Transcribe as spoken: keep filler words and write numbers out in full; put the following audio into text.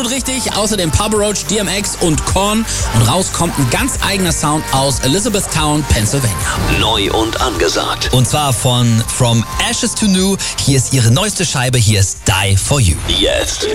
Richtig, außerdem Papa Roach, D M X und Korn. Und raus kommt ein ganz eigener Sound aus Elizabethtown, Pennsylvania. Neu und angesagt. Und zwar von From Ashes to New. Hier ist ihre neueste Scheibe, hier ist Die For You. Jetzt